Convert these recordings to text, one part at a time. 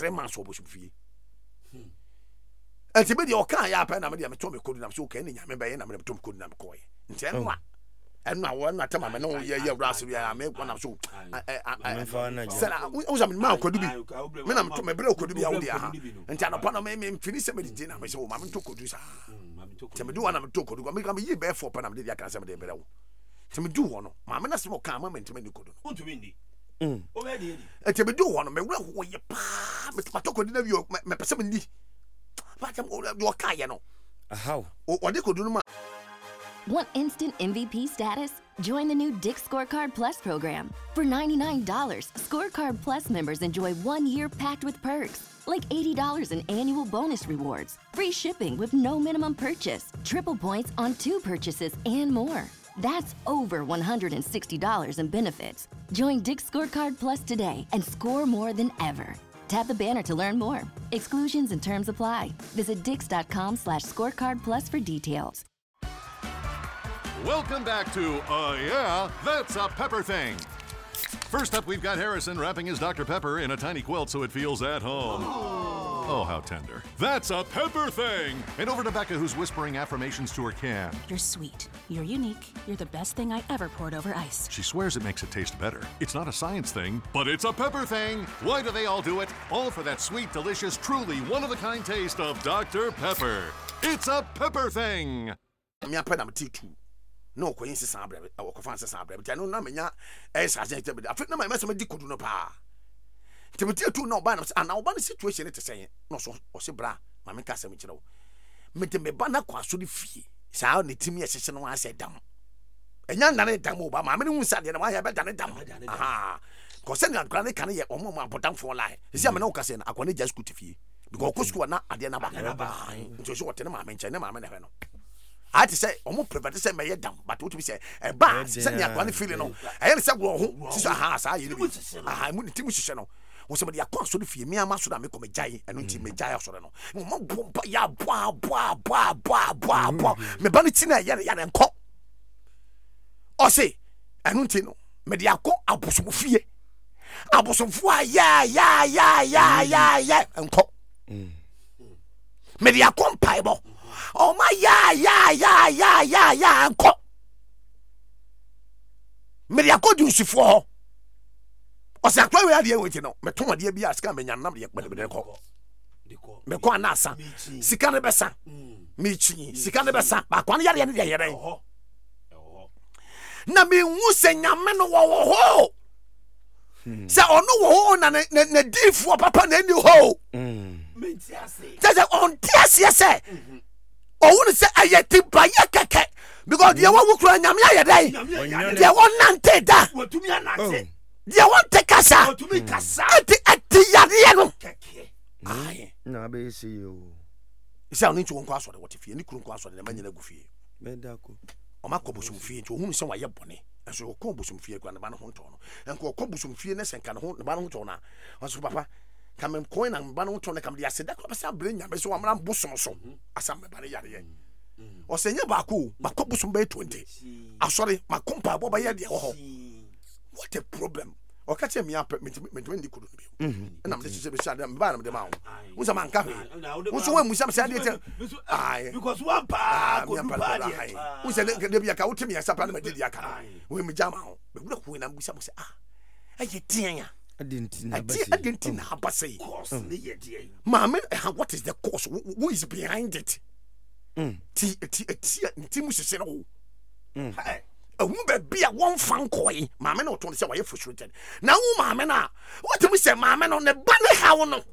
3 months obosum fie enti be de o kan ya pa na me de me to me kodu na so kan nya me be na me to me kodu na me koy enti enwa na tema me no ye brass bia me na so sala uza me ma kodu bi me na me to me bre kodu bi a wo dia ha enti anopa na me fini se me de na me so ma me to kodu sa te me do na me to kodu me ka me yi be for pa na me de aka se me de bre wo te me do wono ma me na se mo kan ma me enti me ni kodu no untumi ndi o me de enti me do wono me wura ho ye pa me to kodu na bi me pese me ndi ba jam o do ka ye no how o de kodu no ma. Want instant MVP status? Join the new Dick's Scorecard Plus program. For $99, Scorecard Plus members enjoy 1 year packed with perks, like $80 in annual bonus rewards, free shipping with no minimum purchase, triple points on 2 purchases, and more. That's over $160 in benefits. Join Dick's Scorecard Plus today and score more than ever. Tap the banner to learn more. Exclusions and terms apply. Visit dix.com/scorecard plus for details. Welcome back to Yeah, That's a Pepper Thing. First up, we've got Harrison wrapping his Dr. Pepper in a tiny quilt so it feels at home. Oh, how tender. That's a Pepper Thing. And over to Becca, who's whispering affirmations to her can. You're sweet. You're unique. You're the best thing I ever poured over ice. She swears it makes it taste better. It's not a science thing, but it's a Pepper Thing. Why do they all do it? All for that sweet, delicious, truly one-of-a-kind taste of Dr. Pepper. It's a Pepper Thing. No coincidence sabre o ko fanse sabre but no na menya esa se te be afi na ma me di kodu no pa te be tu no ba na na oba na situation te sen no so o se bra ma me ka se me kire wo me te me ba na kwa so di fie sa na timi ye hye no ase dam enya na ne dam oba ma me hu sa de na wa ya be dan dam aha ko se na kra ne kan ye omo ma bodan for line se me na o ka se na akwane just school te fie because ko school na ade na ba nti so wote na ma me nche na ma me na he no I to say, almost prevent say may down, but what we say, a bar, send me one feeling on. I had said, well, sister, I wouldn't think we should know. Was somebody a console if you me a master make a giant and until me giant or no. Ya boa, me banitina yan and cock. Or say, and untino, mediaco, abusum fie. Abusum fwa, ya, and cock. Mediacom piebo. Oh my ya anko me dia ko juice for o se akwa we ade we no me ton ade bi aska me nyanam de kpede ko me ko anasa sika ne besa me chi sika ne besa ba kwa ne yare ne de yare na me hu se nyame no wo ho se ono wo na na difu papa na ni ho me ti ase se on ti ase se o won say ayeti ba ye keke because the one who kura nyame ayedai the one nante da watumi anante the one take kasa watumi kasa ati yare no keke ai na be see you isa oni ntu nko asore wote fie ni kuru nko asore na manyina gu fie me da ko o makọ bosum fie ntu ohun se wa ye bone enso o ko bosum fie kwa na ba no ho nto no enko ko bosum fie ne senka no ho na ba no nto na onso papa kamem coin na ba no nto na kam de aseda ko besa bre nya be so amra bosom so asam me ba ne yare ye o se nya ba ko makọ bosum be 20 asore makompa bo ba ye de ho what a problem o ka che me apẹ me ndi kudu bi na me che be sha de ba na me de ma wo so man ka he wo so wa musa me sha de te ai because one pa ko du pa de wo se de bia ka wo temi ya sapa na me de dia ka wo me jama ho be wura ko na musa mo se aye tian ya Adentina abase mama what is the cause who is behind it ti musese no be bia one fan koi mama no to say why frustrated na wo mama na what me say mama no ne ba ne ha wo no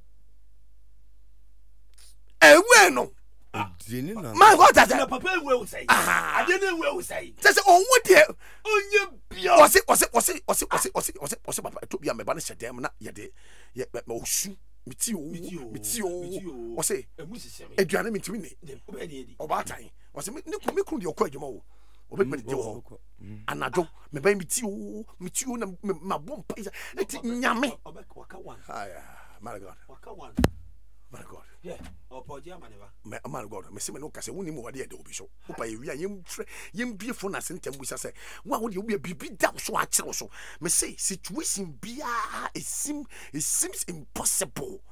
ewe no man what that papa we say adene we say say on wo de onye bia o se papa to bia me ba ne hyedem na ye de ye osu miti o se eduane miti ni o ba tan o se me ku de okọ adwuma o be me de o anado me ba miti o na ma bom pa eti nyame aya my god my god yeah opoje amaneva my god me se me no kase woni mo wade e de obi so opa ye wi yem bie fo na sentem busa se wa wo de obi bibi da so a kire so me say situation bia it seems impossible